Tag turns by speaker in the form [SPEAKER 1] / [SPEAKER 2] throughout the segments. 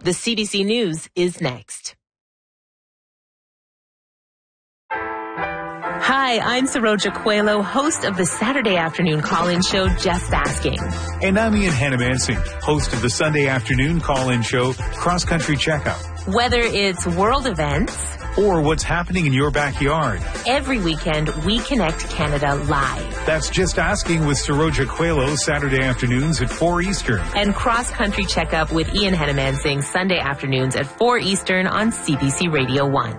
[SPEAKER 1] The CBC News is next. Hi, I'm Saroja Coelho, host of the Saturday afternoon call-in show, Just Asking.
[SPEAKER 2] And I'm Ian Hannamansing, host of the Sunday afternoon call-in show, Cross Country Checkup.
[SPEAKER 1] Whether it's world events
[SPEAKER 2] or what's happening in your backyard,
[SPEAKER 1] every weekend we connect Canada live.
[SPEAKER 2] That's Just Asking with Saroja Coelho, Saturday afternoons at 4 Eastern.
[SPEAKER 1] And Cross Country Checkup with Ian Hannamansing, Sunday afternoons at 4 Eastern on CBC Radio 1.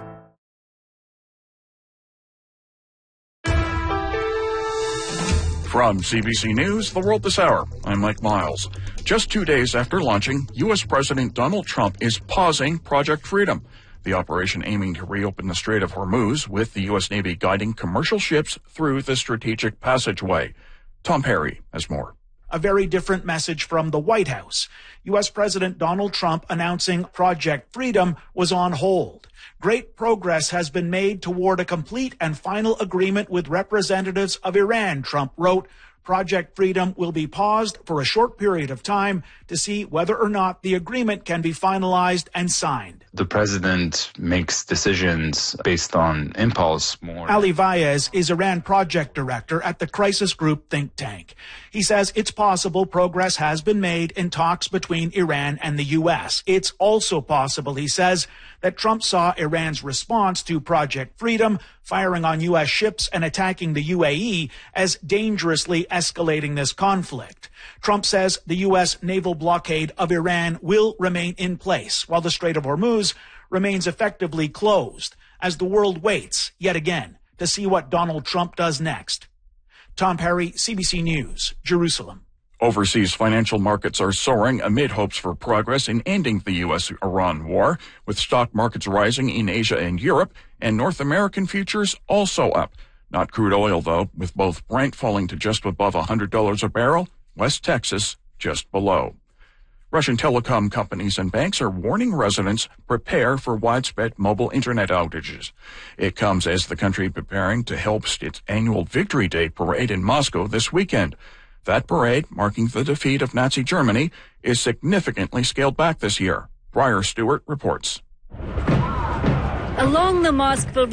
[SPEAKER 3] From CBC News, The World This Hour, I'm Mike Miles. Just 2 days after launching, U.S. President Donald Trump is pausing Project Freedom, the operation aiming to reopen the Strait of Hormuz, with the U.S. Navy guiding commercial ships through the strategic passageway. Tom Perry has more.
[SPEAKER 4] A very different message from the White House. U.S. President Donald Trump announcing Project Freedom was on hold. Great progress has been made toward a complete and final agreement with representatives of Iran, Trump wrote. Project Freedom will be paused for a short period of time to see whether or not the agreement can be finalized and signed.
[SPEAKER 5] The president makes decisions based on impulse more.
[SPEAKER 4] Ali Vaez is Iran project director at the Crisis Group think tank. He says it's possible progress has been made in talks between Iran and the U.S. It's also possible, he says, that Trump saw Iran's response to Project Freedom, firing on U.S. ships and attacking the UAE, as dangerously escalating this conflict. Trump says the U.S. naval blockade of Iran will remain in place, while the Strait of Hormuz remains effectively closed, as the world waits, yet again, to see what Donald Trump does next. Tom Perry, CBC News, Jerusalem.
[SPEAKER 3] Overseas financial markets are soaring amid hopes for progress in ending the U.S.-Iran war, with stock markets rising in Asia and Europe, and North American futures also up. Not crude oil, though, with both Brent falling to just above $100 a barrel, West Texas just below. Russian telecom companies and banks are warning residents prepare for widespread mobile internet outages. It comes as the country preparing to host its annual Victory Day parade in Moscow this weekend. That parade, marking the defeat of Nazi Germany, is significantly scaled back this year. Briar Stewart reports.
[SPEAKER 6] Along the Moscow